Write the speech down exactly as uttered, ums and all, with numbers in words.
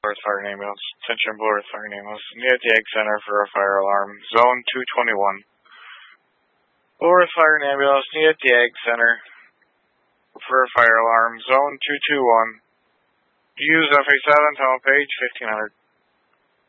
Blue Earth Fire and Ambulance. Attention, Blue Earth Fire and Ambulance. Need at the Egg Center for a fire alarm. Zone two twenty-one. Blue Earth Fire and Ambulance. Need at the Egg Center for a fire alarm. Zone two two one. Use F A seven, tunnel page fifteen hundred.